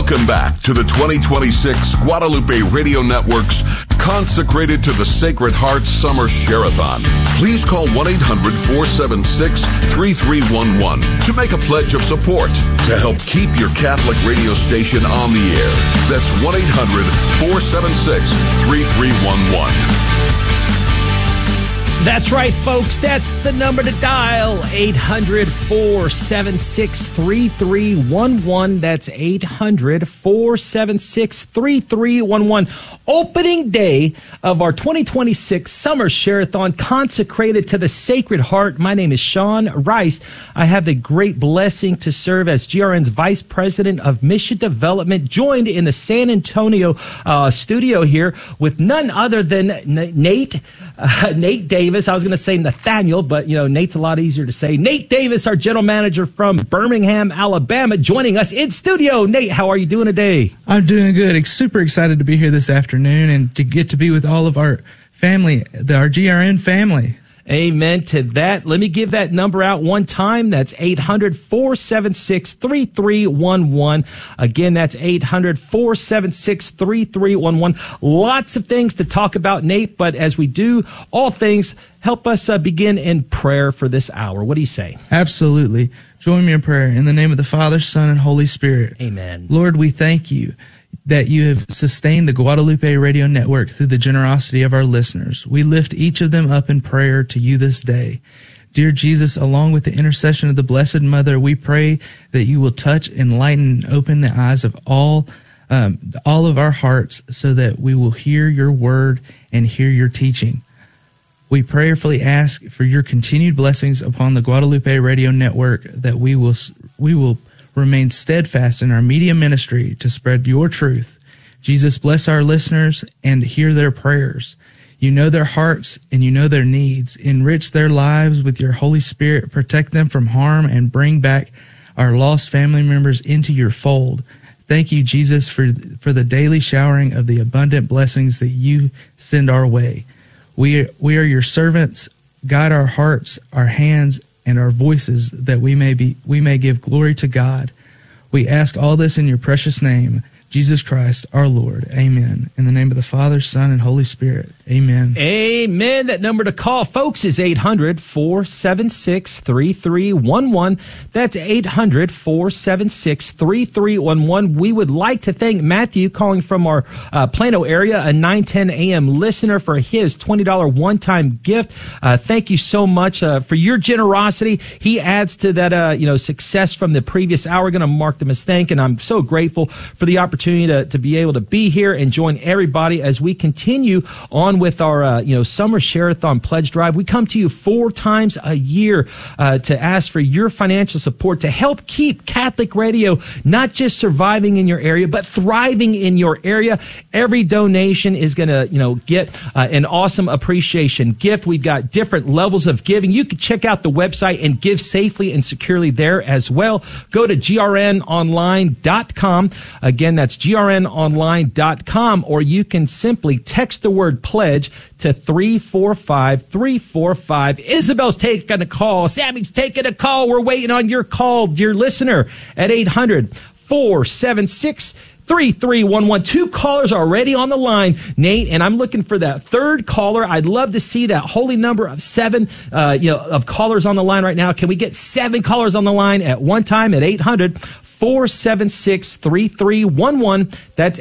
Welcome back to the 2026 Guadalupe Radio Network's Consecrated to the Sacred Heart Summer Share-a-thon. Please call 1-800-476-3311 to make a pledge of support to help keep your Catholic radio station on the air. That's 1-800-476-3311. That's right, folks. That's the number to dial, 800-476-3311. That's 800-476-3311. Opening day of our 2026 Summer Share-a-thon, consecrated to the Sacred Heart. My name is Sean Rice. I have the great blessing to serve as GRN's Vice President of Mission Development, joined in the San Antonio studio here with none other than Nate Davis. I was going to say Nathaniel, but Nate's a lot easier to say. Nate Davis, our general manager from Birmingham, Alabama, joining us in studio. Nate, how are you doing today? I'm doing good. Super excited to be here this afternoon and to get to be with all of our family, our GRN family. Amen to that. Let me give that number out one time. That's 800-476-3311. Again, that's 800-476-3311. Lots of things to talk about, Nate, but as we do all things, help us begin in prayer for this hour. What do you say? Absolutely. Join me in prayer. In the name of the Father, Son, and Holy Spirit. Amen. Lord, we thank you that you have sustained the Guadalupe Radio Network through the generosity of our listeners. We lift each of them up in prayer to you this day. Dear Jesus, along with the intercession of the Blessed Mother, we pray that you will touch, enlighten, and open the eyes of all of our hearts so that we will hear your word and hear your teaching. We prayerfully ask for your continued blessings upon the Guadalupe Radio Network, that we will remain steadfast in our media ministry to spread your truth. Jesus, bless our listeners and hear their prayers. You know their hearts and you know their needs. Enrich their lives with your Holy Spirit. Protect them from harm and bring back our lost family members into your fold. Thank you, Jesus, for the daily showering of the abundant blessings that you send our way. We are your servants. Guide our hearts, our hands, and our voices, that we may give glory to God. We ask all this in your precious name, Jesus Christ, our Lord. Amen. In the name of the Father, Son, and Holy Spirit. Amen. Amen. That number to call, folks, is 800-476-3311. That's 800-476-3311. We would like to thank Matthew, calling from our Plano area, a 9:10 a.m. listener, for his $20 one-time gift. Thank you so much for your generosity. He adds to that, success from the previous hour. Going to mark them as thank, and I'm so grateful for the opportunity to be able to be here and join everybody as we continue on with our Summer Share-a-thon pledge drive. We come to you 4 times a year to ask for your financial support to help keep Catholic radio not just surviving in your area, but thriving in your area. Every donation is going to get an awesome appreciation gift. We've got different levels of giving. You can check out the website and give safely and securely there as well. Go to grnonline.com. Again, that's grnonline.com, or you can simply text the word pledge to 345-345. Isabel's taking a call. Sammy's taking a call. We're waiting on your call, dear listener, at 800-476-3311. 2 callers already on the line, Nate, and I'm looking for that third caller. I'd love to see that holy number of 7, of callers on the line right now. Can we get 7 callers on the line at one time at 800-476-3311. That's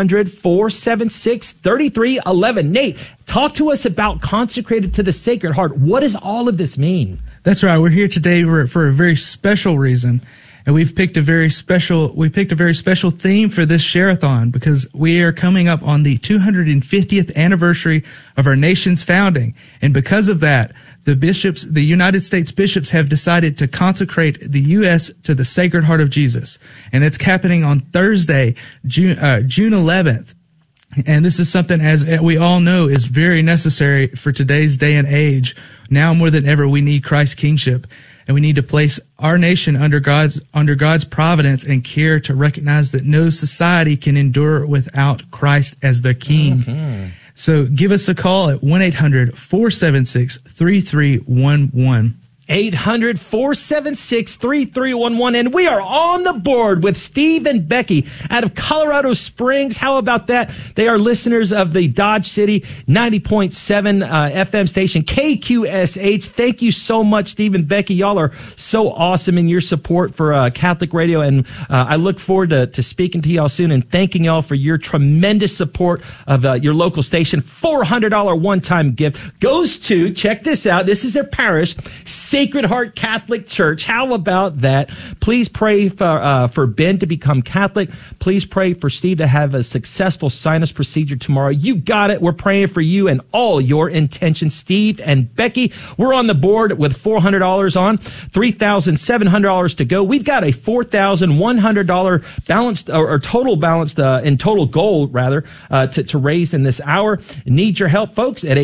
800-476-3311. Nate, talk to us about Consecrated to the Sacred Heart. What does all of this mean? That's right. We're here today for a very special reason. And we've picked a very special theme for this share-a-thon, because we are coming up on the 250th anniversary of our nation's founding. And because of that, the United States bishops have decided to consecrate the U.S. to the Sacred Heart of Jesus. And it's happening on Thursday, June 11th. And this is something, as we all know, is very necessary for today's day and age. Now more than ever, we need Christ's kingship. And we need to place our nation under God's providence and care, to recognize that no society can endure without Christ as their king. Mm-hmm. So give us a call at 1-800-476-3311. 800-476-3311. And we are on the board with Steve and Becky out of Colorado Springs. How about that? They are listeners of the Dodge City 90.7 FM station, KQSH. Thank you so much, Steve and Becky. Y'all are so awesome in your support for Catholic radio. And I look forward to speaking to y'all soon and thanking y'all for your tremendous support of your local station. $400 one-time gift goes to, check this out, this is their parish, Sacred Heart Catholic Church. How about that? Please pray for Ben to become Catholic. Please pray for Steve to have a successful sinus procedure tomorrow. You got it. We're praying for you and all your intentions. Steve and Becky, we're on the board with $400 on, $3,700 to go. We've got a $4,100 balanced or total balanced in total goal rather to raise in this hour. Need your help, folks, at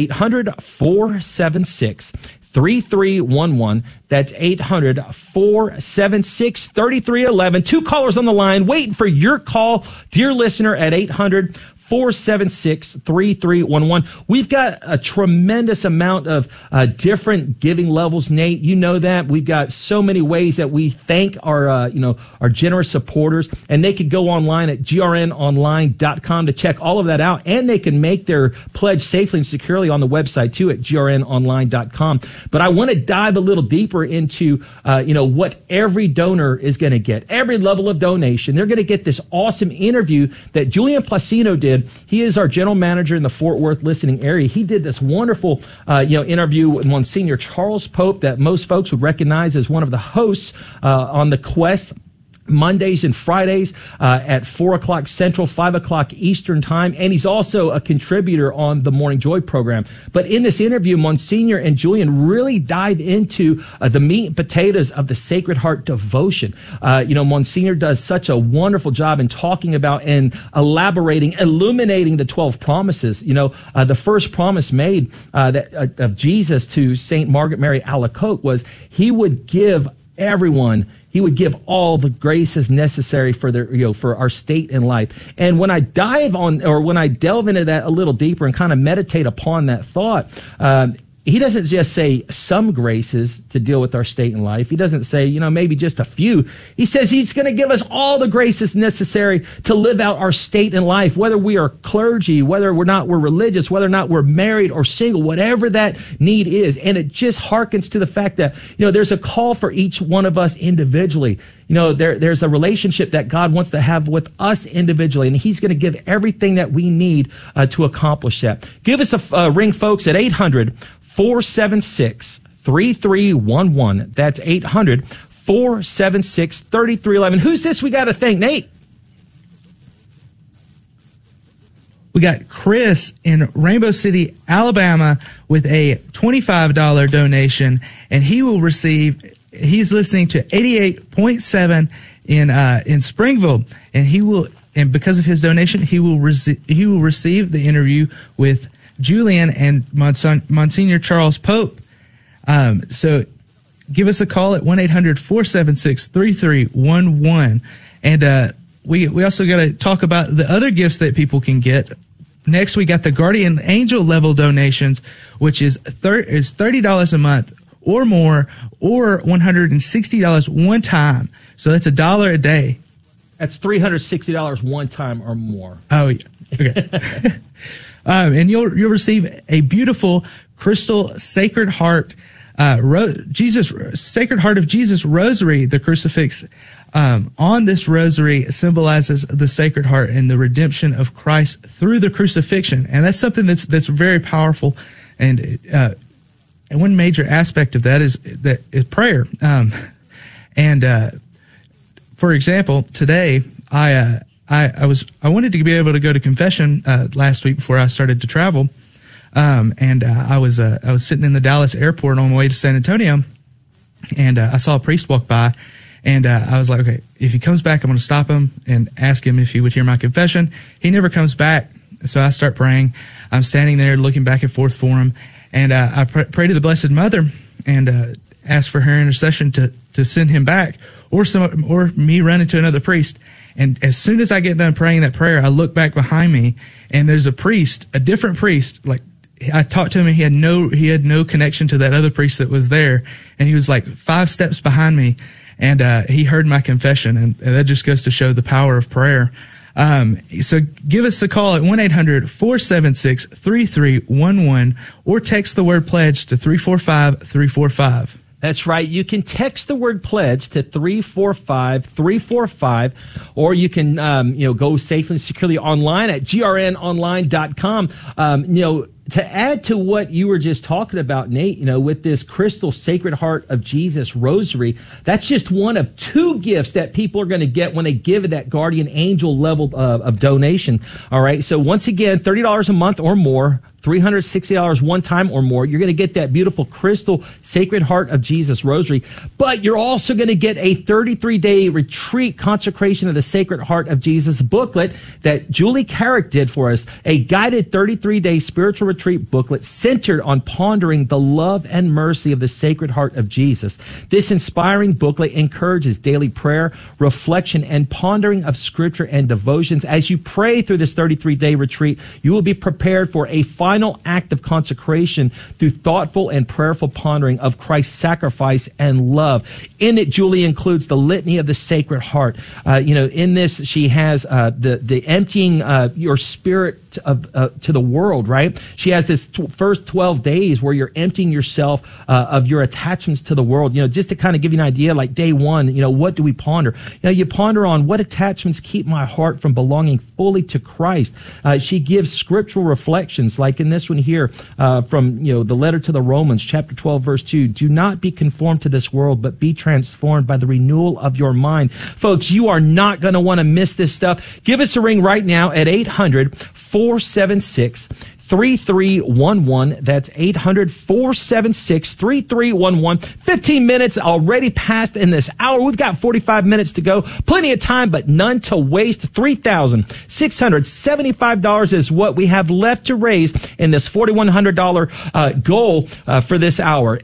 800-476-3311. That's 800-476-3311. 2 callers on the line waiting for your call, dear listener, at 800-476-3311. We've got a tremendous amount of different giving levels, Nate. You know that. We've got so many ways that we thank our generous supporters, and they could go online at grnonline.com to check all of that out, and they can make their pledge safely and securely on the website too at grnonline.com. But I want to dive a little deeper into what every donor is going to get, every level of donation. They're going to get this awesome interview that Julian Placino did. He is our general manager in the Fort Worth listening area. He did this wonderful interview with Monsignor Charles Pope that most folks would recognize as one of the hosts on the Quest Mondays and Fridays at 4 o'clock Central, 5 o'clock Eastern time. And he's also a contributor on the Morning Joy program. But in this interview, Monsignor and Julian really dive into the meat and potatoes of the Sacred Heart devotion. Monsignor does such a wonderful job in talking about and elaborating, illuminating the 12 promises. The first promise made of Jesus to St. Margaret Mary Alacoque was he would give everyone, he would give all the graces necessary for for our state in life. And when I delve into that a little deeper and kind of meditate upon that thought, he doesn't just say some graces to deal with our state in life. He doesn't say, maybe just a few. He says he's going to give us all the graces necessary to live out our state in life, whether we are clergy, whether we're religious, whether or not we're married or single, whatever that need is. And it just harkens to the fact that, there's a call for each one of us individually. There's a relationship that God wants to have with us individually, and he's going to give everything that we need to accomplish that. Give us a ring, folks, at 800-476-3311. That's 800-476-3311. Who's this we got to thank, Nate? We got Chris in Rainbow City, Alabama, with a $25 donation, and he's listening to 88.7 in Springville, and because of his donation, he will receive the interview with Julian and Monsignor Charles Pope. So give us a call at 1-800-476-3311. And we also got to talk about the other gifts that people can get. Next, we got the Guardian Angel level donations, which is $30 a month or more, or $160 one time. So that's $1 a day. That's $360 one time or more. Oh, yeah. Okay. And you'll receive a beautiful crystal Sacred Heart, Sacred Heart of Jesus rosary. The crucifix on this rosary symbolizes the Sacred Heart and the redemption of Christ through the crucifixion, and that's something that's very powerful. And one major aspect of that is prayer. For example, today I wanted to be able to go to confession last week before I started to travel, and I was sitting in the Dallas airport on my way to San Antonio, and I saw a priest walk by, and I was like, okay, if he comes back, I'm going to stop him and ask him if he would hear my confession. He never comes back, so I start praying. I'm standing there looking back and forth for him, and I pray to the Blessed Mother and ask for her intercession to send him back, or me run into another priest. And as soon as I get done praying that prayer, I look back behind me, and there's a different priest, like I talked to him, and he had no connection to that other priest that was there, and he was like 5 steps behind me, and he heard my confession, and that just goes to show the power of prayer. So give us a call at 1-800-476-3311 or text the word pledge to 345-345. That's right. You can text the word pledge to 345-345, or you can, go safely and securely online at grnonline.com. To add to what you were just talking about, Nate, with this Crystal Sacred Heart of Jesus Rosary, that's just one of 2 gifts that people are going to get when they give that guardian angel level of donation. All right. So once again, $30 a month or more, $360 one time or more, you're going to get that beautiful Crystal Sacred Heart of Jesus Rosary. But you're also going to get a 33-day retreat consecration of the Sacred Heart of Jesus booklet that Julie Carrick did for us, a guided 33-day spiritual retreat booklet centered on pondering the love and mercy of the Sacred Heart of Jesus. This inspiring booklet encourages daily prayer, reflection, and pondering of scripture and devotions. As you pray through this 33-day retreat, you will be prepared for a final act of consecration through thoughtful and prayerful pondering of Christ's sacrifice and love. In it, Julie includes the litany of the Sacred Heart. In this, she has the emptying your spirit to the world, right? She has this first 12 days where you're emptying yourself of your attachments to the world. Just to kind of give you an idea, like day 1, what do we ponder? You ponder on what attachments keep my heart from belonging fully to Christ. She gives scriptural reflections, like in this one here from the letter to the Romans, chapter 12, verse 2. Do not be conformed to this world, but be transformed by the renewal of your mind. Folks, you are not going to want to miss this stuff. Give us a ring right now at 800-476-3311. That's 800-476-3311. 15 minutes already passed in this hour. We've got 45 minutes to go. Plenty of time, but none to waste. $3,675 is what we have left to raise in this $4,100 goal for this hour.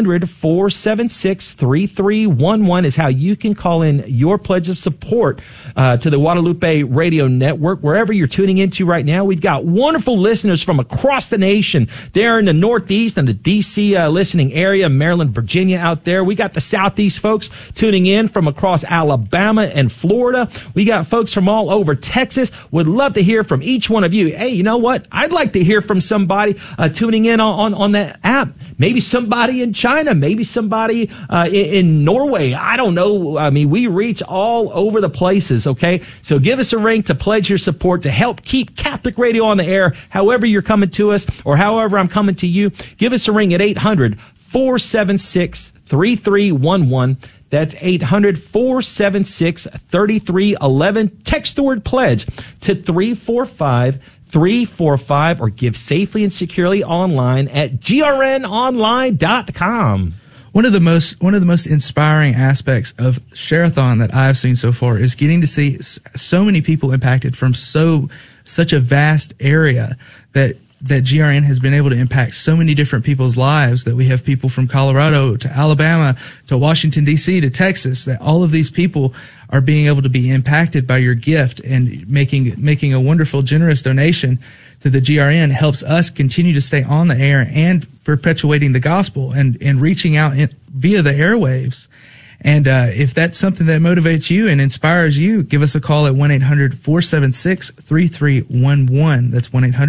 800-476-3311 is how you can call in your pledge of support to the Guadalupe Radio Network. Wherever you're tuning into right now, we've got wonderful listeners from across the nation. There in the Northeast and the D.C. Listening area, Maryland, Virginia out there. We got the Southeast folks tuning in from across Alabama and Florida. We got folks from all over Texas. Would love to hear from each one of you. Hey, you know what? I'd like to hear from somebody tuning in on that app. Maybe somebody in China, maybe somebody in Norway. I don't know. I mean, we reach all over the places, okay? So give us a ring to pledge your support to help keep Catholic Radio on the air, however you're coming to us or however I'm coming to you. Give us a ring at 800-476-3311. That's 800-476-3311. Text the word pledge to 345-345 or give safely and securely online at grnonline.com. One of the most inspiring aspects of Share-a-thon that I've seen so far is getting to see so many people impacted from such a vast area that GRN has been able to impact so many different people's lives, that we have people from Colorado to Alabama to Washington, D.C. to Texas, that all of these people are being able to be impacted by your gift, and making a wonderful, generous donation to the GRN helps us continue to stay on the air and perpetuating the gospel and reaching out via the airwaves. And if that's something that motivates you and inspires you, give us a call at 1-800-476-3311. That's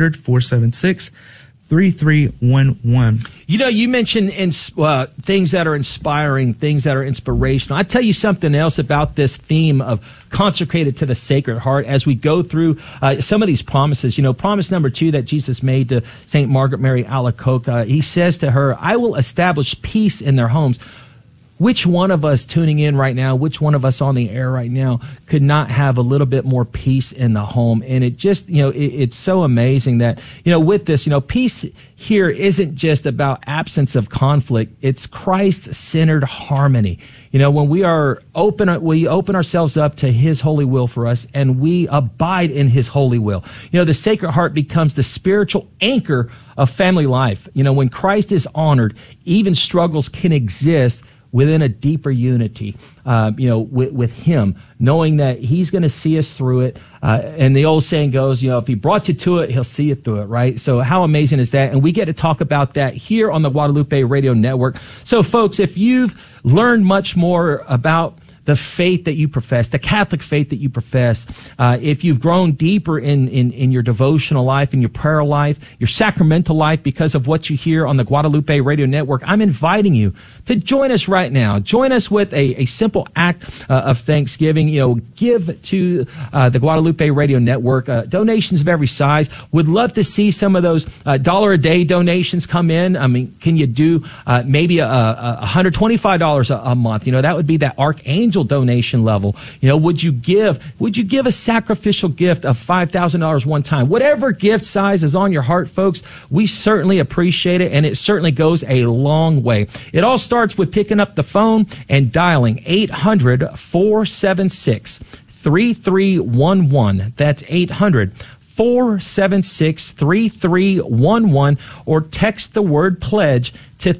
1-800-476-3311. You mentioned things that are inspiring, things that are inspirational. I tell you something else about this theme of consecrated to the Sacred Heart as we go through some of these promises. Promise number 2 that Jesus made to St. Margaret Mary Alacoque. He says to her, I will establish peace in their homes. Which one of us tuning in right now, which one of us on the air right now could not have a little bit more peace in the home? And it just, it's so amazing that, with this, peace here isn't just about absence of conflict. It's Christ-centered harmony. When we open ourselves up to His holy will for us, and we abide in His holy will. The Sacred Heart becomes the spiritual anchor of family life. When Christ is honored, even struggles can exist within a deeper unity, with him, knowing that he's going to see us through it. And the old saying goes, if he brought you to it, he'll see you through it, right? So how amazing is that? And we get to talk about that here on the Guadalupe Radio Network. So folks, if you've learned much more about the faith that you profess, the Catholic faith that you profess, if you've grown deeper in your devotional life, in your prayer life, your sacramental life because of what you hear on the Guadalupe Radio Network, I'm inviting you to join us right now. Join us with a simple act of thanksgiving. Give to the Guadalupe Radio Network, donations of every size. Would love to see some of those $1-a-day donations come in. I mean, can you do maybe $125 a month? That would be that Archangel donation level. Would you give a sacrificial gift of $5,000 one time? Whatever gift size is on your heart, folks, we certainly appreciate it, and it certainly goes a long way. It all starts with picking up the phone and dialing 800-476-3311. That's 800-476-3311, or text the word pledge to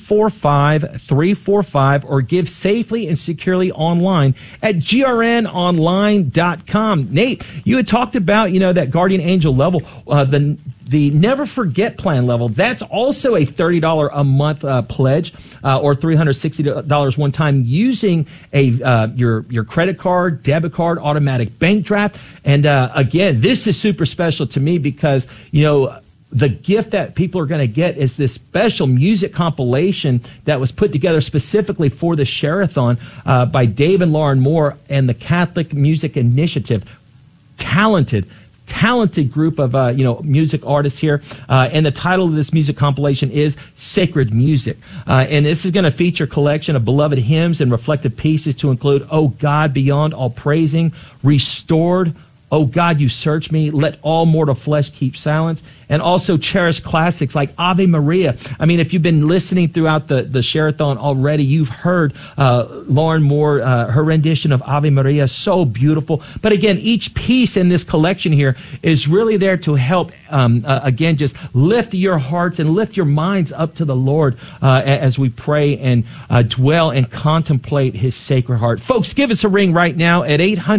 345-345, or give safely and securely online at grnonline.com. Nate, you had talked about, that Guardian Angel level, the Never Forget plan level. That's also a $30 a month pledge, or $360 one time, using your credit card, debit card, automatic bank draft. And again, this is super special to me because, the gift that people are going to get is this special music compilation that was put together specifically for the Share-a-thon by Dave and Lauren Moore and the Catholic Music Initiative. Talented group of music artists here, and the title of this music compilation is Sacred Music, and this is going to feature a collection of beloved hymns and reflective pieces to include "Oh God, Beyond All Praising," "Restored," "Oh God, You Search Me," "Let All Mortal Flesh Keep Silence," and also cherished classics like Ave Maria. I mean, if you've been listening throughout the Share-a-thon already, you've heard Lauren Moore, her rendition of Ave Maria, so beautiful. But again, each piece in this collection here is really there to help, again, just lift your hearts and lift your minds up to the Lord as we pray and dwell and contemplate His Sacred Heart. Folks, give us a ring right now at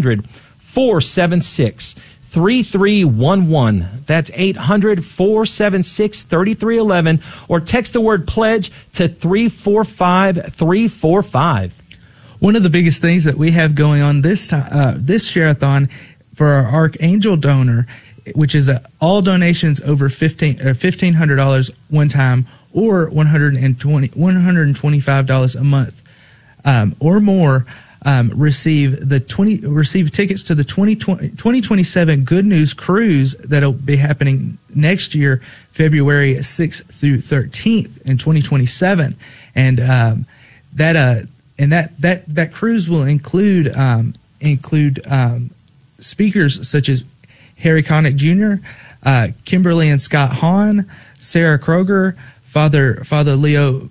800-476-3311. That's 800-476-3311, or text the word pledge to 345-345. One of the biggest things that we have going on this Share-a-thon for our Archangel donor, which is all donations over $1,500 one time, or $125 a month, or more. Receive tickets to the 2027 Good News Cruise that'll be happening next year, February 6th through 13th in 2027, and that cruise will include speakers such as Harry Connick Jr., Kimberly and Scott Hahn, Sarah Kroger, Father Leo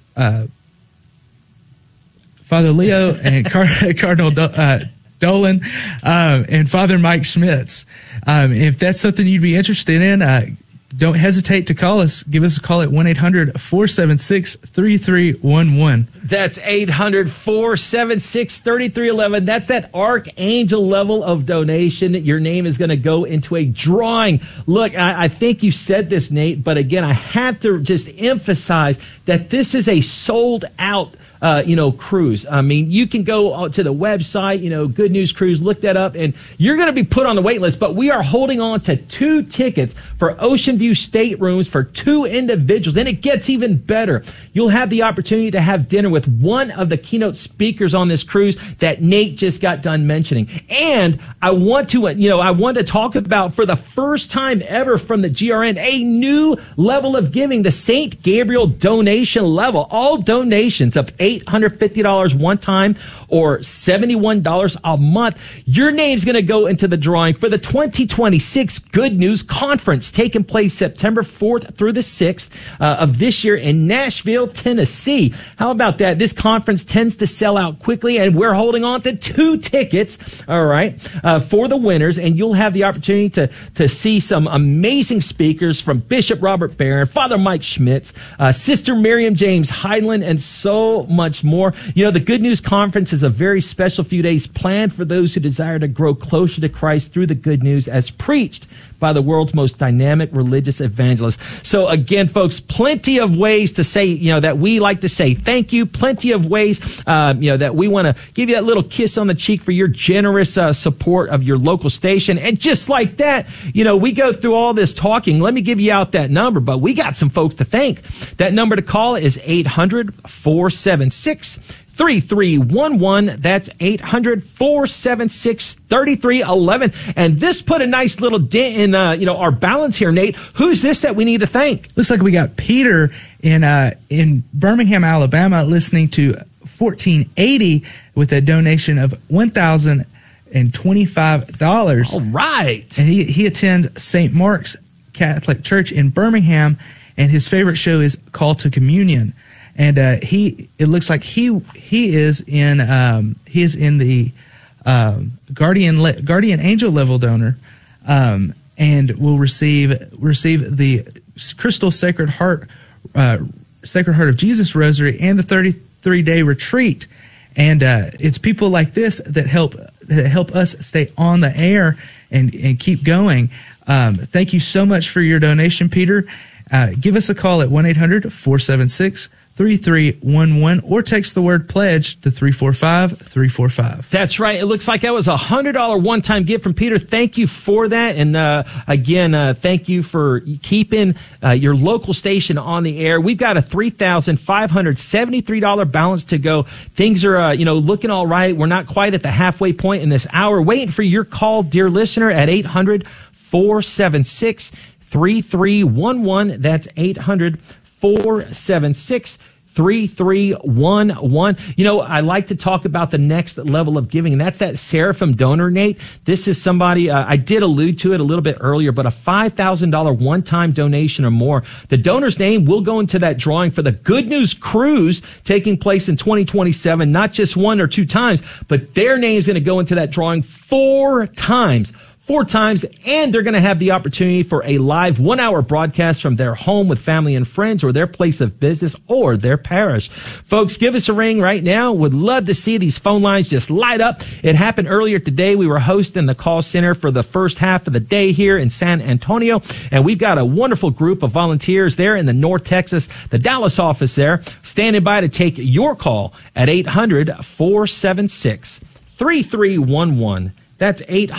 and Cardinal Dolan, and Father Mike Schmitz. If that's something you'd be interested in, don't hesitate to call us. Give us a call at 1-800-476-3311. That's 800-476-3311. That's that Archangel level of donation that your name is going to go into a drawing. Look, I think you said this, Nate, but again, I have to just emphasize that this is a sold out cruise. I mean, you can go to the website, Good News Cruise, look that up, and you're going to be put on the wait list. But we are holding on to 2 tickets for Ocean View staterooms for 2 individuals. And it gets even better. You'll have the opportunity to have dinner with one of the keynote speakers on this cruise that Nate just got done mentioning. And I want to talk about, for the first time ever from the GRN, a new level of giving, the St. Gabriel donation level. All donations of $850 one time or $71 a month. Your name's going to go into the drawing for the 2026 Good News Conference, taking place September 4th through the 6th of this year in Nashville, Tennessee. How about that? This conference tends to sell out quickly, and we're holding on to 2 tickets, all right, for the winners, and you'll have the opportunity to see some amazing speakers from Bishop Robert Barron, Father Mike Schmitz, Sister Miriam James Heidland, and so much much more. You know, the Good News Conference is a very special few days planned for those who desire to grow closer to Christ through the good news as preached by the world's most dynamic religious evangelist. So again, folks, plenty of ways to say, that we like to say thank you. Plenty of ways, that we want to give you that little kiss on the cheek for your generous support of your local station. And just like that, we go through all this talking. Let me give you out that number, but we got some folks to thank. That number to call is 800-476-3311. That's 800-476-3311. And this put a nice little dent in, our balance here, Nate. Who's this that we need to thank? Looks like we got Peter in Birmingham, Alabama, listening to 1480 with a donation of $1,025. All right. And he attends St. Mark's Catholic Church in Birmingham, and his favorite show is Call to Communion. And it looks like he is in the guardian angel level donor, and will receive the Crystal Sacred Heart of Jesus Rosary and the 33-day retreat. And it's people like this that help us stay on the air and keep going. Thank you so much for your donation, Peter. Give us a call at 1-800-476-3311 or text the word pledge to 345-345. That's right. It looks like that was a $100 one-time gift from Peter. Thank you for that. And again, thank you for keeping your local station on the air. We've got a $3,573 balance to go. Things are, looking all right. We're not quite at the halfway point in this hour. Waiting for your call, dear listener, at 800-476-3311. That's 800-476-3311. I like to talk about the next level of giving, and that's that Seraphim donor, Nate. This is somebody, I did allude to it a little bit earlier, but a $5,000 one-time donation or more. The donor's name will go into that drawing for the Good News Cruise taking place in 2027, not just one or two times, but their name's going to go into that drawing four times, and they're going to have the opportunity for a live 1-hour broadcast from their home with family and friends or their place of business or their parish. Folks, give us a ring right now. Would love to see these phone lines just light up. It happened earlier today. We were hosting the call center for the first half of the day here in San Antonio, and we've got a wonderful group of volunteers there in the North Texas, the Dallas office there, standing by to take your call at 800-476-3311. That's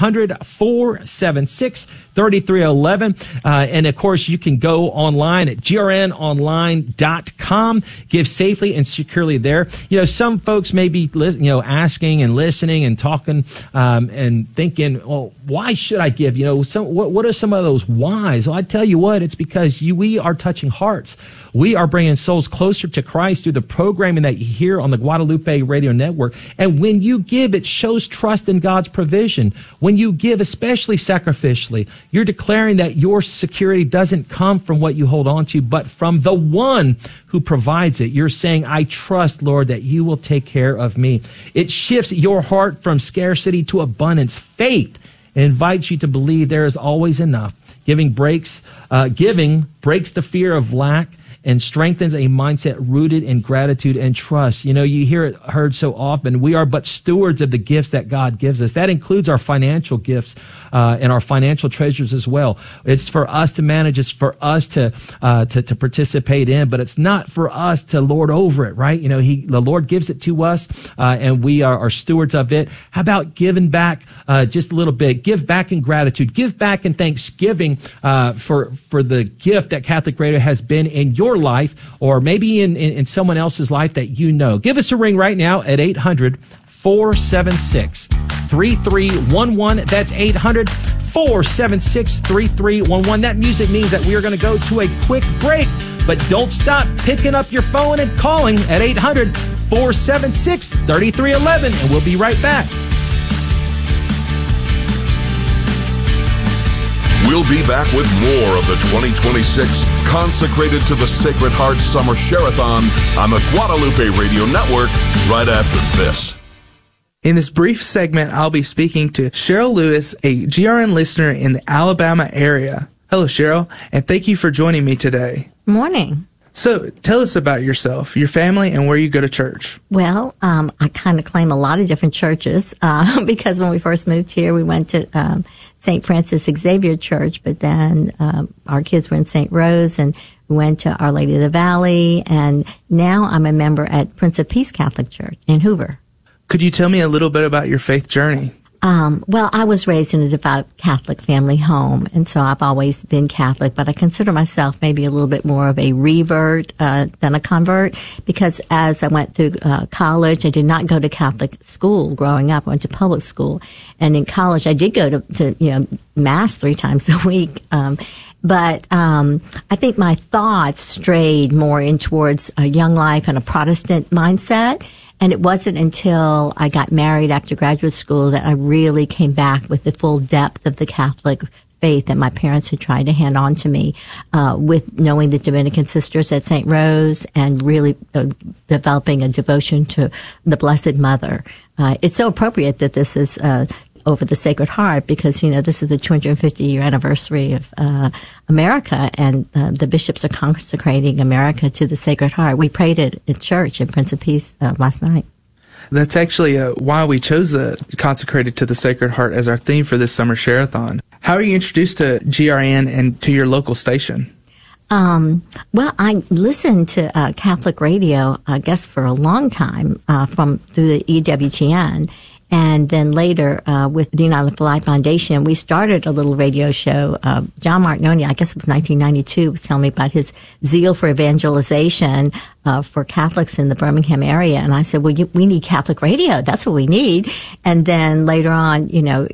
800-476-3311. And of course, you can go online at grnonline.com. Give safely and securely there. Some folks may be, asking and listening and talking, and thinking, well, why should I give? What are some of those whys? Well, I tell you what, it's because we are touching hearts. We are bringing souls closer to Christ through the programming that you hear on the Guadalupe Radio Network. And when you give, it shows trust in God's provision. When you give, especially sacrificially, you're declaring that your security doesn't come from what you hold on to, but from the one who provides it. You're saying, I trust, Lord, that you will take care of me. It shifts your heart from scarcity to abundance. Faith invites you to believe there is always enough. Giving breaks the fear of lack and strengthens a mindset rooted in gratitude and trust. You hear it heard so often. We are but stewards of the gifts that God gives us. That includes our financial gifts and our financial treasures as well. It's for us to manage. It's for us to participate in, but it's not for us to lord over it, right? The Lord gives it to us, and we are stewards of it. How about giving back just a little bit? Give back in gratitude. Give back in thanksgiving for the gift that Catholic Radio has been in your life, or maybe in someone else's life that you know. Give us a ring right now at 800-476-3311. That's 800-476-3311. That music means that we are going to go to a quick break, but don't stop picking up your phone and calling at 800-476-3311, and we'll be right back. We'll be back with more of the 2026 Consecrated to the Sacred Heart Summer Share-a-thon on the Guadalupe Radio Network right after this. In this brief segment, I'll be speaking to Cheryl Lewis, a GRN listener in the Alabama area. Hello, Cheryl, and thank you for joining me today. Morning. So tell us about yourself, your family, and where you go to church. Well, I kind of claim a lot of different churches because when we first moved here, we went to St. Francis Xavier Church, but then our kids were in St. Rose, and we went to Our Lady of the Valley, and now I'm a member at Prince of Peace Catholic Church in Hoover. Could you tell me a little bit about your faith journey? Well, I was raised in a devout Catholic family home, and so I've always been Catholic, but I consider myself maybe a little bit more of a revert than a convert, because as I went through college, I did not go to Catholic school growing up. I went to public school, and in college, I did go to Mass 3 times a week. But I think my thoughts strayed more in towards a young life and a Protestant mindset. And it wasn't until I got married after graduate school that I really came back with the full depth of the Catholic faith that my parents had tried to hand on to me, with knowing the Dominican sisters at St. Rose and really developing a devotion to the Blessed Mother. It's so appropriate that this is over the Sacred Heart, because, this is the 250-year anniversary of America, and the bishops are consecrating America to the Sacred Heart. We prayed it at church in Prince of Peace last night. That's actually why we chose the Consecrated to the Sacred Heart as our theme for this summer share-a-thon. How are you introduced to GRN and to your local station? Well, I listened to Catholic radio, I guess, for a long time through the EWTN. And then later, with the United for Life Foundation, we started a little radio show. John Martinoni, I guess it was 1992, was telling me about his zeal for evangelization for Catholics in the Birmingham area. And I said, well, we need Catholic radio. That's what we need. And then later on,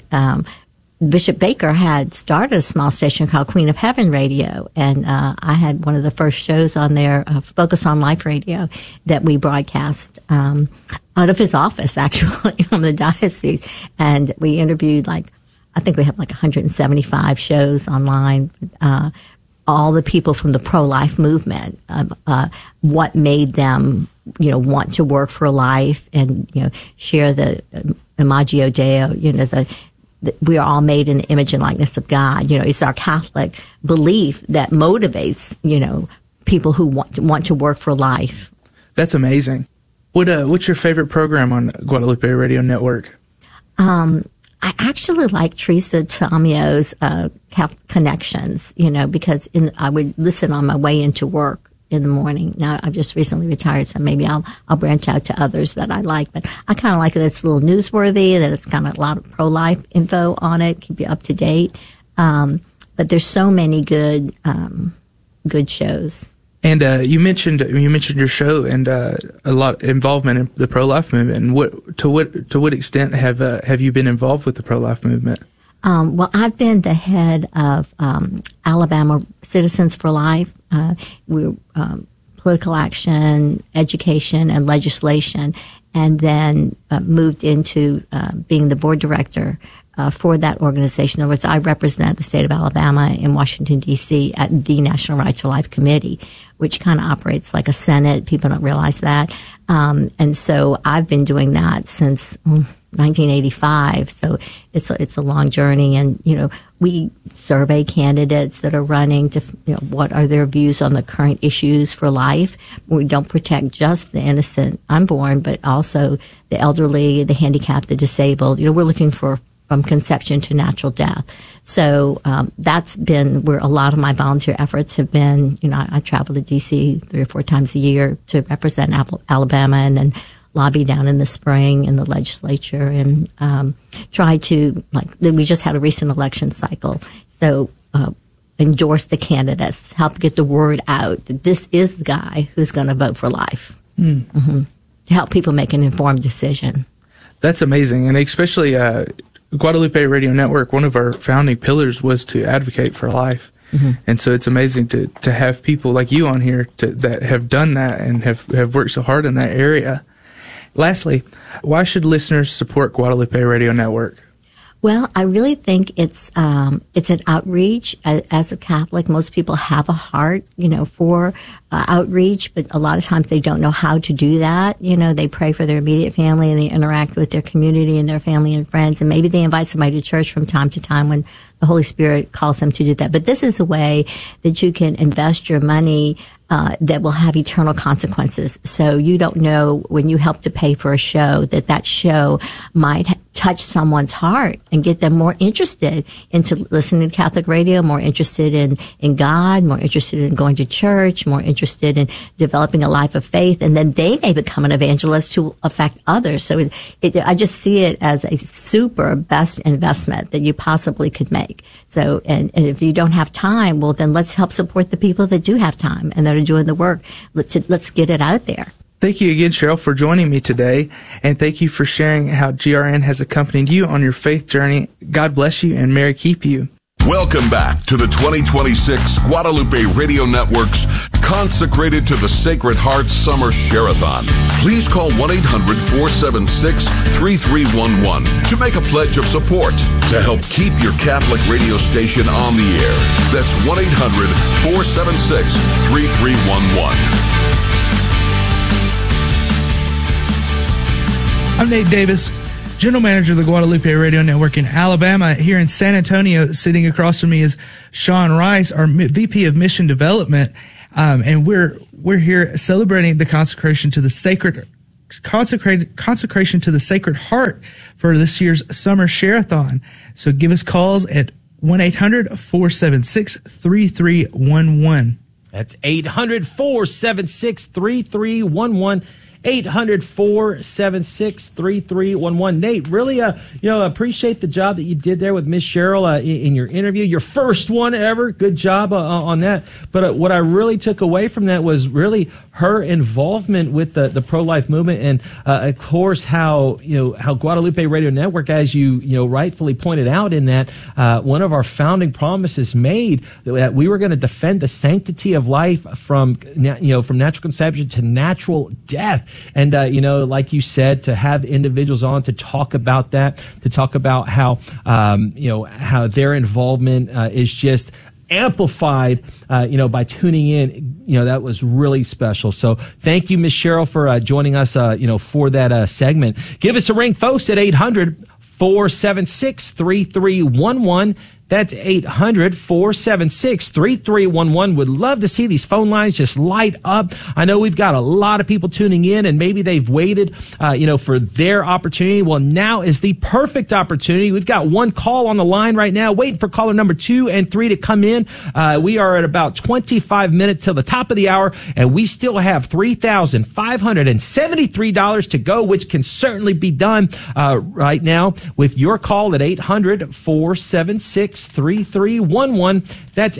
Bishop Baker had started a small station called Queen of Heaven Radio, and I had one of the first shows on there, Focus on Life Radio, that we broadcast out of his office, actually, from the diocese. And we interviewed, I think we have 175 shows online, all the people from the pro-life movement, what made them, want to work for life and, share the Imago Dei, we are all made in the image and likeness of God. It's our Catholic belief that motivates, people who want to work for life. That's amazing. What's your favorite program on Guadalupe Radio Network? I actually like Teresa Tomio's Connections, because I would listen on my way into work in the morning. Now, I've just recently retired, so maybe I'll branch out to others that I like. But I kind of like that it's a little newsworthy, that it's kind of a lot of pro-life info on it, keep you up to date. But there's so many good shows. And you mentioned your show and a lot of involvement in the pro-life movement. And to what extent have you been involved with the pro-life movement? Well, I've been the head of Alabama Citizens for Life. We're political action, education, and legislation, and then moved into being the board director for that organization. In other words, I represent the state of Alabama in Washington, D.C. at the National Rights to Life Committee, which kind of operates like a Senate. People don't realize that. And so I've been doing that since 1985. So it's a long journey. And, we survey candidates that are running to, what are their views on the current issues for life. We don't protect just the innocent unborn, but also the elderly, the handicapped, the disabled. We're looking for from conception to natural death. So that's been where a lot of my volunteer efforts have been. I travel to D.C. 3 or 4 times a year to represent Alabama, and then lobby down in the spring in the legislature, and try to, we just had a recent election cycle. So endorse the candidates, help get the word out that this is the guy who's going to vote for life. Mm-hmm. To help people make an informed decision. That's amazing. And especially Guadalupe Radio Network, one of our founding pillars was to advocate for life. Mm-hmm. And so it's amazing to have people like you on here that have done that and have worked so hard in that area. Lastly, why should listeners support Guadalupe Radio Network? Well, I really think it's an outreach. As a Catholic, most people have a heart, for outreach, but a lot of times they don't know how to do that. They pray for their immediate family and they interact with their community and their family and friends, and maybe they invite somebody to church from time to time when the Holy Spirit calls them to do that. But this is a way that you can invest your money that will have eternal consequences. So you don't know when you help to pay for a show that show might touch someone's heart and get them more interested into listening to Catholic radio, more interested in God, more interested in going to church, more interested in developing a life of faith, and then they may become an evangelist to affect others. So I just see it as a super best investment that you possibly could make. So, and if you don't have time, well, then let's help support the people that do have time and that are doing the work. Let's get it out there. Thank you again, Cheryl, for joining me today, and thank you for sharing how GRN has accompanied you on your faith journey. God bless you, and Mary keep you. Welcome back to the 2026 Guadalupe Radio Network's Consecrated to the Sacred Heart Summer Share-a-thon. Please call 1-800-476-3311 to make a pledge of support to help keep your Catholic radio station on the air. That's 1-800-476-3311. I'm Nate Davis, General Manager of the Guadalupe Radio Network in Alabama. Here in San Antonio, sitting across from me is Sean Rice, our VP of Mission Development, and we're here celebrating the consecration to the Sacred Heart for this year's Summer Share-a-thon. So give us calls at 1-800-476-3311. That's 800-476-3311. 800-476-3311. Nate, really, appreciate the job that you did there with Miss Cheryl in your interview. Your first one ever. Good job on that. But what I really took away from that was really her involvement with the pro-life movement, and of course how Guadalupe Radio Network, as you rightfully pointed out, in that one of our founding promises made that we were going to defend the sanctity of life from natural conception to natural death. And, like you said, to have individuals on to talk about that, to talk about how their involvement is just amplified, by tuning in, that was really special. So thank you, Ms. Cheryl, for joining us, for that segment. Give us a ring, folks, at 800-476-3311. That's 800-476-3311. Would love to see these phone lines just light up. I know we've got a lot of people tuning in, and maybe they've waited, for their opportunity. Well, now is the perfect opportunity. We've got one call on the line right now, waiting for caller number 2 and 3 to come in. We are at about 25 minutes till the top of the hour, and we still have $3,573 to go, which can certainly be done right now with your call at 800-476-3311. That's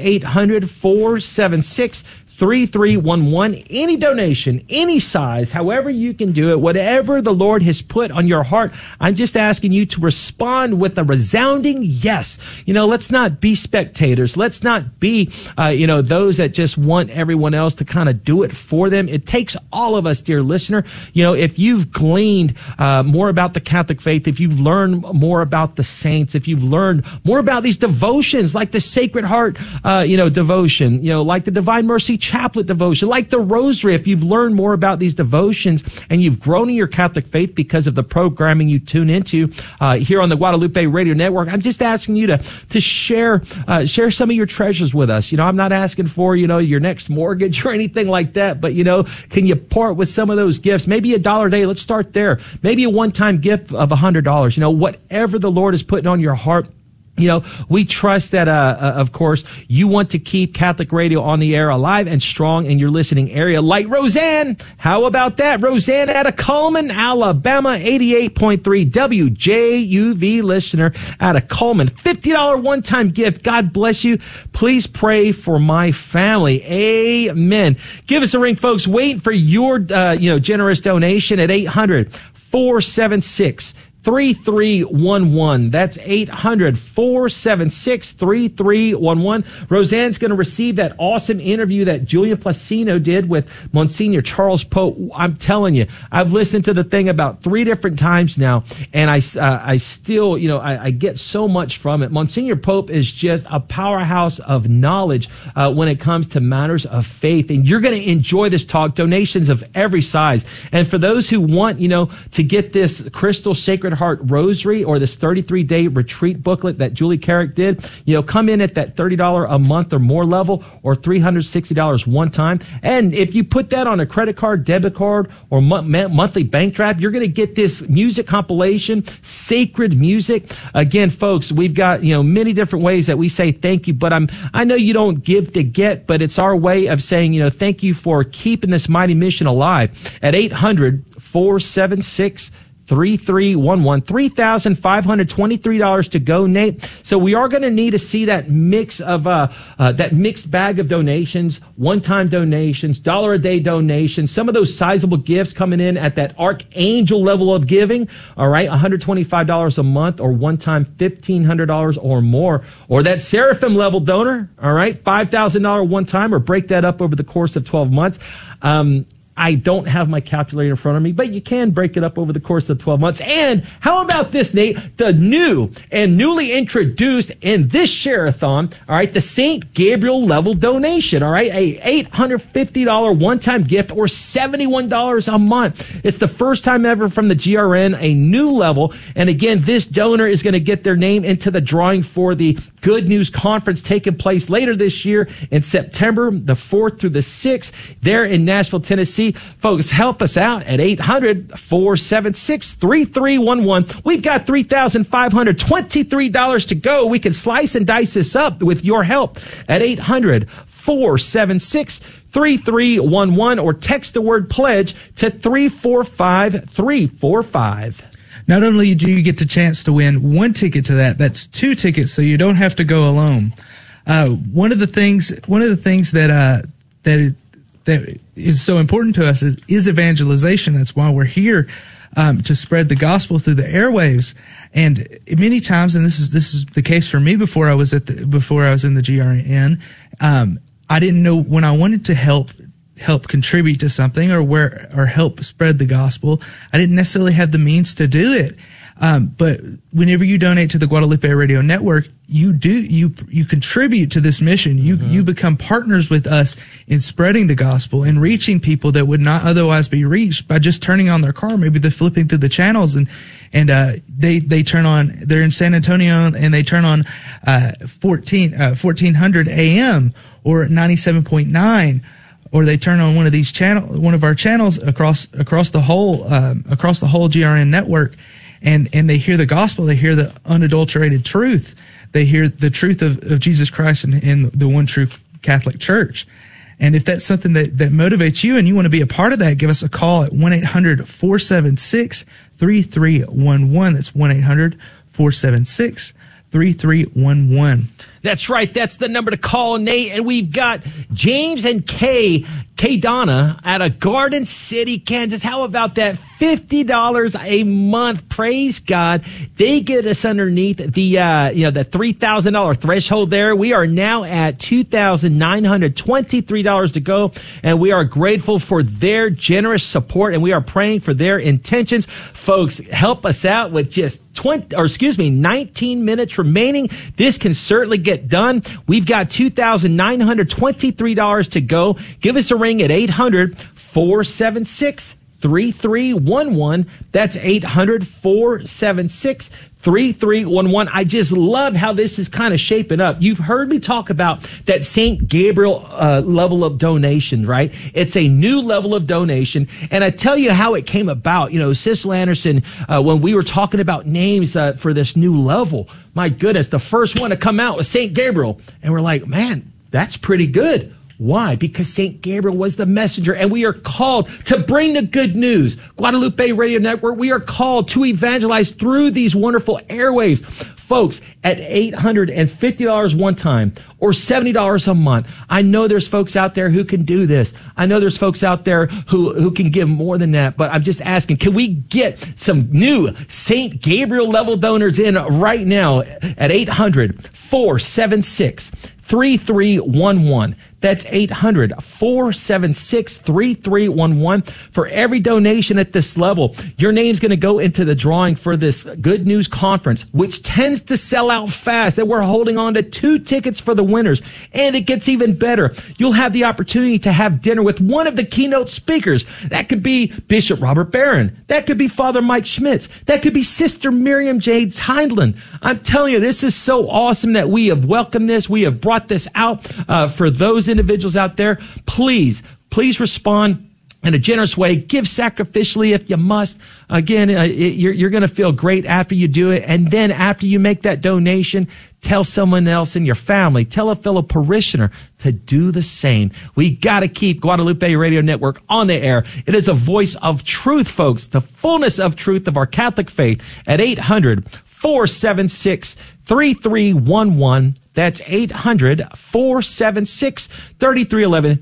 800-476-3311. Any donation, any size, however you can do it, whatever the Lord has put on your heart, I'm just asking you to respond with a resounding yes. Let's not be spectators. Let's not be, those that just want everyone else to kind of do it for them. It takes all of us, dear listener. If you've gleaned more about the Catholic faith, if you've learned more about the saints, if you've learned more about these devotions like the Sacred Heart, devotion, like the Divine Mercy Chaplet devotion, like the Rosary, if you've learned more about these devotions and you've grown in your Catholic faith because of the programming you tune into here on the Guadalupe Radio Network, I'm just asking you to share some of your treasures with us. I'm not asking for, your next mortgage or anything like that, but, can you part with some of those gifts? Maybe $1 a day. Let's start there. Maybe a one-time gift of $100. Whatever the Lord is putting on your heart. We trust that, of course, you want to keep Catholic radio on the air alive and strong in your listening area, like Roseanne. How about that? Roseanne out of Coleman, Alabama, 88.3 WJUV listener out of Coleman. $50 one-time gift. God bless you. Please pray for my family. Amen. Give us a ring, folks. Wait for your, generous donation at 800-476-3311. That's 800-476-3311. Roseanne's going to receive that awesome interview that Julian Placino did with Monsignor Charles Pope. I'm telling you, I've listened to the thing about 3 different times now, and I still, I get so much from it. Monsignor Pope is just a powerhouse of knowledge when it comes to matters of faith, and you're going to enjoy this talk. Donations of every size. And for those who want, to get this Crystal Sacred Sacred Heart Rosary or this 33-day retreat booklet that Julie Carrick did, come in at that $30 a month or more level, or $360 one time. And if you put that on a credit card, debit card, or monthly bank draft, you're going to get this music compilation, Sacred Music. Again, folks, we've got, many different ways that we say thank you, but I know you don't give to get, but it's our way of saying, thank you for keeping this mighty mission alive. At 800-476-3311, $3,523 to go, Nate. So we are going to need to see that mix of that mixed bag of donations, one-time donations, $1-a-day donations, some of those sizable gifts coming in at that archangel level of giving. All right, $125 a month, or one-time $1,500 or more, or that seraphim level donor. All right, $5,000 one time, or break that up over the course of 12 months. I don't have my calculator in front of me, but you can break it up over the course of 12 months. And how about this, Nate? The new and newly introduced in this share-a-thon, all right, the St. Gabriel level donation, all right, a $850 one-time gift, or $71 a month. It's the first time ever from the GRN, a new level. And again, this donor is going to get their name into the drawing for the Good News Conference taking place later this year in September the 4th through the 6th there in Nashville, Tennessee. Folks, help us out at 800-476-3311. We've got $3,523 to go. We can slice and dice this up with your help at 800-476-3311, or text the word pledge to 345-345. Not only do you get the chance to win one ticket to that's 2 tickets, so you don't have to go alone. One of the things that is so important to us is evangelization. That's why we're here, to spread the gospel through the airwaves. And many times, and this is the case for me before I was in the GRN, I didn't know when I wanted to help contribute to something or help spread the gospel, I didn't necessarily have the means to do it. But whenever you donate to the Guadalupe Radio Network, you contribute to this mission. You become partners with us in spreading the gospel and reaching people that would not otherwise be reached by just turning on their car. Maybe they're flipping through the channels and they turn on, they're in San Antonio and they turn on 1400 AM or 97.9. Or they turn on one of our channels across the whole GRN network, and they hear the gospel. They hear the unadulterated truth. They hear the truth of Jesus Christ and the one true Catholic Church. And if that's something that motivates you and you want to be a part of that, give us a call at 1-800-476-3311. That's 1-800-476-3311. That's right. That's the number to call, Nate. And we've got James and Kay Donna out of Garden City, Kansas. How about that? $50 a month. Praise God. They get us underneath the $3,000 threshold there. We are now at $2,923 to go. And we are grateful for their generous support, and we are praying for their intentions. Folks, help us out with just 19 minutes remaining. This can certainly get done. We've got $2,923 to go. Give us a ring at 800-476-3311. That's 800-476-3311. I just love how this is kind of shaping up. You've heard me talk about that St. Gabriel level of donation, right? It's a new level of donation. And I tell you how it came about. Sissel Anderson, when we were talking about names for this new level, my goodness, the first one to come out was St. Gabriel. And we're like, man, that's pretty good. Why? Because St. Gabriel was the messenger, and we are called to bring the good news. Guadalupe Radio Network, we are called to evangelize through these wonderful airwaves. Folks, at $850 one time or $70 a month, I know there's folks out there who can do this. I know there's folks out there who can give more than that, but I'm just asking, can we get some new St. Gabriel level donors in right now at 800-476 800-476-3311. That's 800-476-3311. For every donation at this level, your name's going to go into the drawing for this Good News Conference, which tends to sell out fast. And we're holding on to 2 tickets for the winners. And it gets even better. You'll have the opportunity to have dinner with one of the keynote speakers. That could be Bishop Robert Barron. That could be Father Mike Schmitz. That could be Sister Miriam Jade Hindland. I'm telling you, this is so awesome that we have welcomed this. We have brought this out for those individuals out there. Please respond in a generous way. Give sacrificially if you must. Again, you're going to feel great after you do it. And then after you make that donation, tell someone else in your family, tell a fellow parishioner to do the same. We got to keep Guadalupe Radio Network on the air. It is a voice of truth, folks, the fullness of truth of our Catholic faith at 800-476-3311. That's 800-476-3311.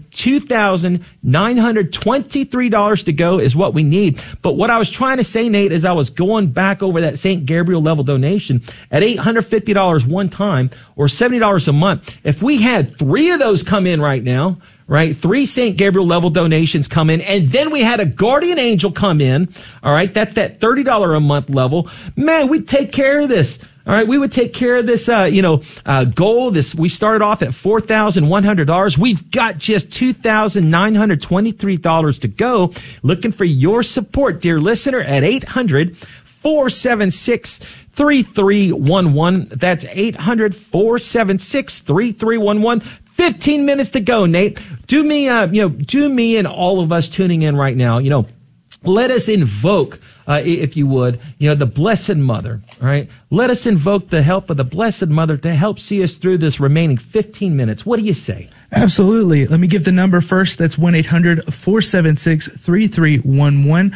$2,923 to go is what we need. But what I was trying to say, Nate, is I was going back over that St. Gabriel level donation at $850 one time or $70 a month. If we had 3 of those come in right now, right? 3 St. Gabriel level donations come in, and then we had a guardian angel come in. All right. That's that $30 a month level. Man, we'd take care of this. All right, we would take care of this, goal. We started off at $4,100. We've got just $2,923 to go. Looking for your support, dear listener, at 800-476-3311. That's 800-476-3311. 15 minutes to go, Nate. Do me and all of us tuning in right now, let us invoke, if you would, the Blessed Mother, all right? Let us invoke the help of the Blessed Mother to help see us through this remaining 15 minutes. What do you say? Absolutely. Let me give the number first. That's 1-800-476-3311.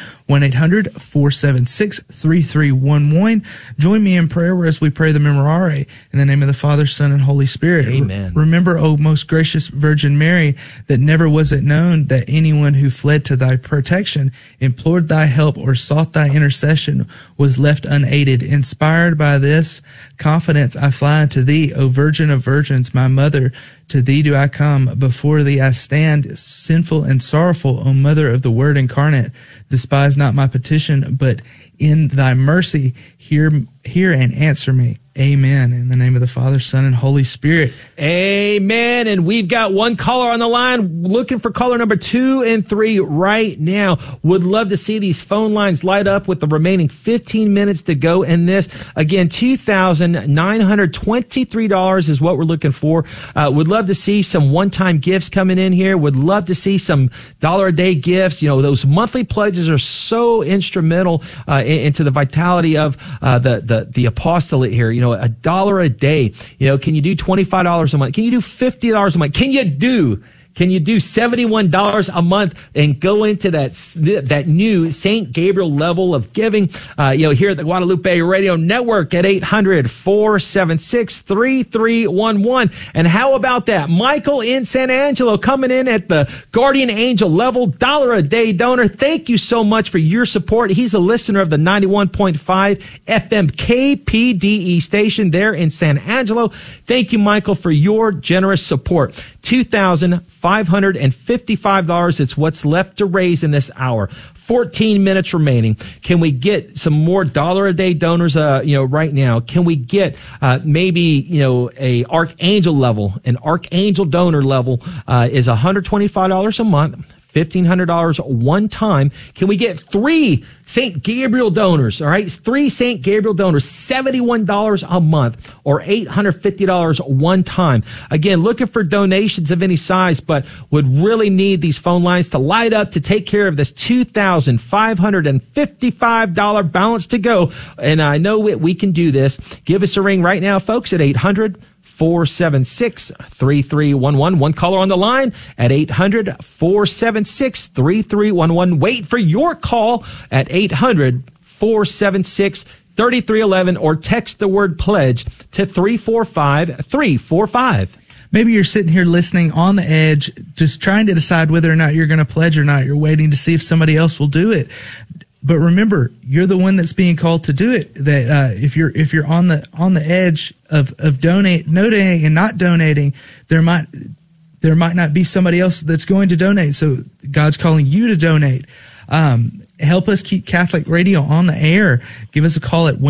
1-800-476-3311. Join me in prayer as we pray the Memorare in the name of the Father, Son, and Holy Spirit. Amen. Remember, O most gracious Virgin Mary, that never was it known that anyone who fled to thy protection, implored thy help, or sought thy intercession was left unaided. Inspired by this confidence, I fly unto thee, O Virgin of Virgins, my mother. To thee do I come, before thee I stand, sinful and sorrowful, O Mother of the Word incarnate. Despise not my petition, but in thy mercy hear and answer me. Amen. In the name of the Father, Son, and Holy Spirit. Amen. And we've got one caller on the line, looking for caller number 2 and 3 right now. Would love to see these phone lines light up with the remaining 15 minutes to go in this. Again, $2,923 is what we're looking for. Would love to see some one-time gifts coming in here. Would love to see some $1-a-day gifts. Those monthly pledges are so instrumental into the vitality of the apostolate here. $1 a day. Can you do $25 a month? Can you do $50 a month? Can you do $71 a month and go into that new St. Gabriel level of giving, here at the Guadalupe Radio Network at 800-476-3311. And how about that? Michael in San Angelo coming in at the Guardian Angel level, $1-a-day donor. Thank you so much for your support. He's a listener of the 91.5 FM KPDE station there in San Angelo. Thank you, Michael, for your generous support. $2,555. It's what's left to raise in this hour. 14 minutes remaining. Can we get some more $1-a-day donors, right now? Can we get, maybe, a Archangel level? An Archangel donor level, is $125 a month. $1,500 one time. Can we get 3 St. Gabriel donors? All right. 3 St. Gabriel donors, $71 a month or $850 one time. Again, looking for donations of any size, but would really need these phone lines to light up to take care of this $2,555 balance to go. And I know we can do this. Give us a ring right now, folks, at 800-476-3311. One caller on the line at 800-476-3311. Wait for your call at 800-476-3311 or text the word pledge to 345-345. Maybe you're sitting here listening on the edge, just trying to decide whether or not you're going to pledge or not. You're waiting to see if somebody else will do it. But remember, you're the one that's being called to do it. That if you're on the edge of donating and not donating, there might not be somebody else that's going to donate. So God's calling you to donate. Help us keep Catholic Radio on the air. Give us a call at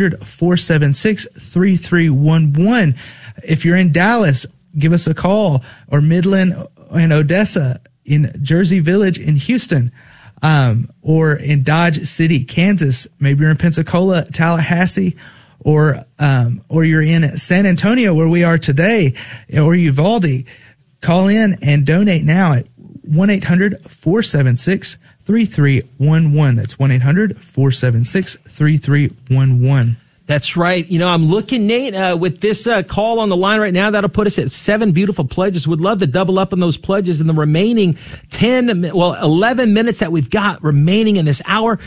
1-800-476-3311. If you're in Dallas, give us a call, or Midland and Odessa, in Jersey Village in Houston, or in Dodge City, Kansas. Maybe you're in Pensacola, Tallahassee, or you're in San Antonio, where we are today, or Uvalde. Call in and donate now at 1-800-476-3311. That's 1-800-476-3311. That's right. You know, I'm looking, Nate, with this call on the line right now. That'll put us at 7 beautiful pledges. Would love to double up on those pledges in the remaining 11 minutes that we've got remaining in this hour.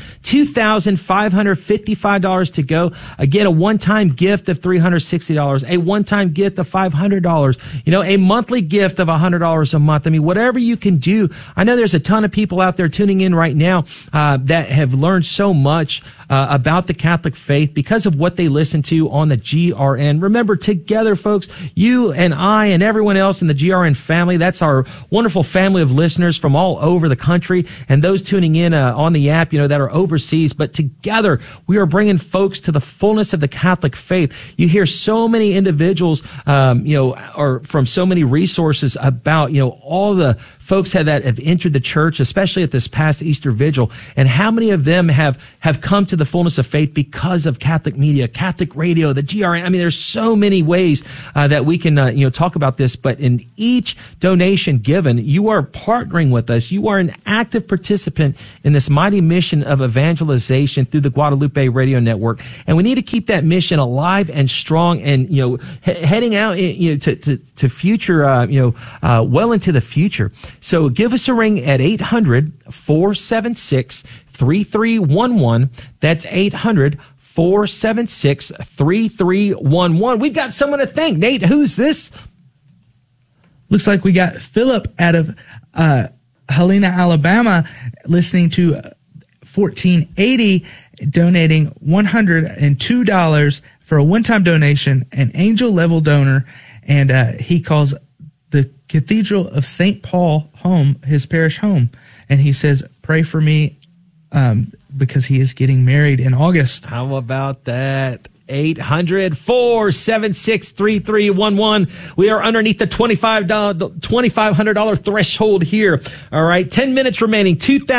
$2,555 to go. Again, a one-time gift of $360, a one-time gift of $500, you know, a monthly gift of $100 a month. I mean, whatever you can do. I know there's a ton of people out there tuning in right now that have learned so much about the Catholic faith because of what they listen to on the GRN. Remember, together, folks, you and I and everyone else in the GRN family, that's our wonderful family of listeners from all over the country, and those tuning in on the app, you know, that are overseas. But together, we are bringing folks to the fullness of the Catholic faith. You hear so many individuals, or from so many resources about, you know, all the folks that have entered the church, especially at this past Easter Vigil, and how many of them have come to the fullness of faith because of Catholic media, Catholic radio, the GRN. I mean, there's so many ways that we can talk about this, but in each donation given, you are partnering with us. You are an active participant in this mighty mission of evangelization through the Guadalupe Radio Network, and we need to keep that mission alive and strong, and heading out to future, well into the future. So give us a ring at 800-476-3311. That's 800-476-3311. We've got someone to thank. Nate, who's this? Looks like we got Philip out of Helena, Alabama, listening to 1480, donating $102 for a one-time donation, an angel-level donor, and he calls the Cathedral of St. Paul home, his parish home. And he says, pray for me because he is getting married in August. How about that? 800-476-3311. We are underneath the $2,500 threshold here. All right. 10 minutes remaining.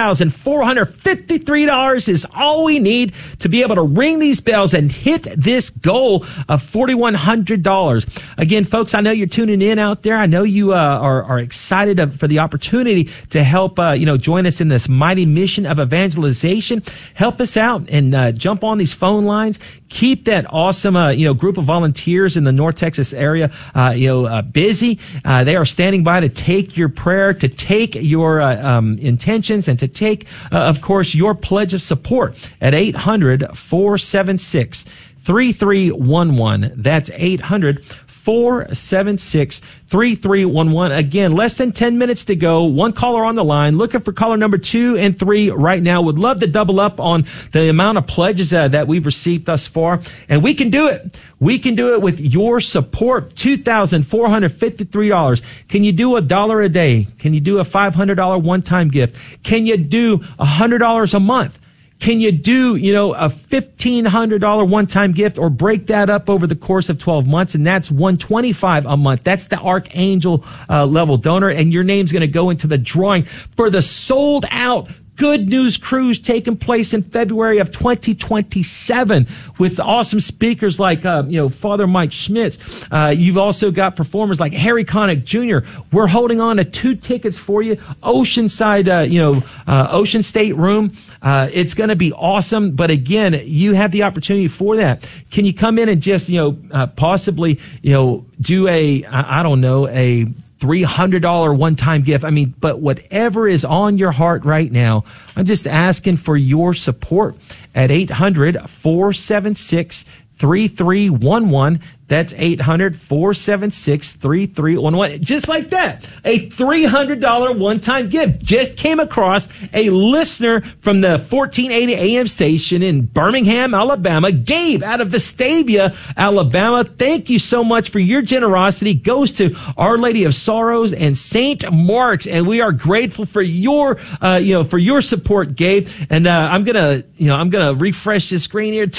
$2,453 is all we need to be able to ring these bells and hit this goal of $4,100. Again, folks, I know you're tuning in out there. I know you are excited for the opportunity to help, join us in this mighty mission of evangelization. Help us out and jump on these phone lines. Keep that awesome, group of volunteers in the North Texas area, busy. They are standing by to take your prayer, to take your intentions, and to take, of course, your pledge of support at 800-476-3311. That's 800-476-3311. Again, less than 10 minutes to go. One caller on the line. Looking for caller number 2 and 3 right now. Would love to double up on the amount of pledges that we've received thus far. And we can do it. We can do it with your support. $2,453. Can you do $1 a day? Can you do a $500 one-time gift? Can you do $100 a month? Can you do, a $1,500 one-time gift, or break that up over the course of 12 months? And that's $125 a month. That's the Archangel level donor. And your name's going to go into the drawing for the sold out Good News Cruise taking place in February of 2027 with awesome speakers like, Father Mike Schmitz. You've also got performers like Harry Connick Jr. We're holding on to 2 tickets for you. Oceanside, Ocean State Room. It's going to be awesome. But again, you have the opportunity for that. Can you come in and just, possibly, do a $300 one-time gift? I mean, but whatever is on your heart right now, I'm just asking for your support at 800-476-3311. That's 800-476-3311. Just like that. A $300 one-time gift just came across a listener from the 1480 AM station in Birmingham, Alabama. Gabe out of Vestavia, Alabama. Thank you so much for your generosity. Goes to Our Lady of Sorrows and St. Mark's. And we are grateful for your, for your support, Gabe. And, I'm going to refresh the screen here.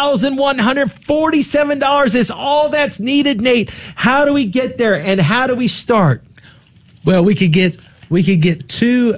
$2,147 is all that's needed, Nate. How do we get there and how do we start? Well, we could get two.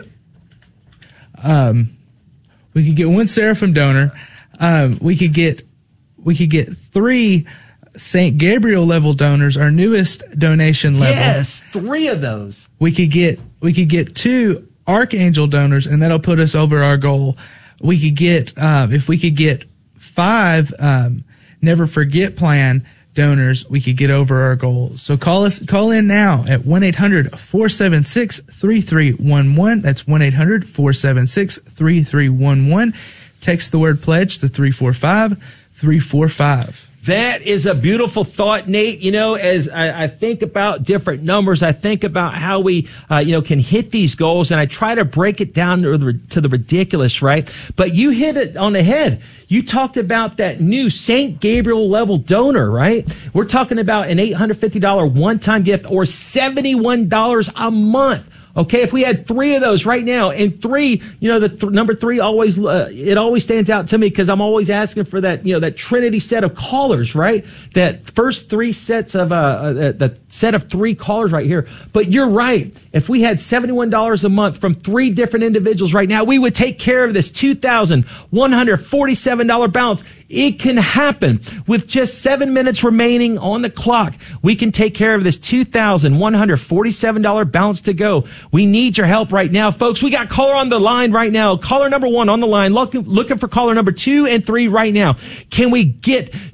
We could get one Seraphim donor. We could get 3 St. Gabriel level donors, our newest donation level. Yes, 3 of those. We could get 2 Archangel donors, and that'll put us over our goal. We could get if we could get 5 Never Forget Plan donors, we could get over our goals. So call in now at 1-800-476-3311. That's 1-800-476-3311. Text the word pledge to 345-345. That is a beautiful thought, Nate. As I think about different numbers, I think about how we, can hit these goals, and I try to break it down to the ridiculous, right? But you hit it on the head. You talked about that new St. Gabriel level donor, right? We're talking about an $850 one-time gift or $71 a month. Okay, if we had 3 of those right now, and 3, number 3 always, it always stands out to me because I'm always asking for that, that Trinity set of callers, right? That first 3 sets of, the set of 3 callers right here. But you're right. If we had $71 a month from 3 different individuals right now, we would take care of this $2,147 balance. It can happen with just 7 minutes remaining on the clock. We can take care of this $2,147 balance to go. We need your help right now, folks. We got caller on the line right now. Caller number 1 on the line. Looking for caller number 2 and 3 right now. Can we get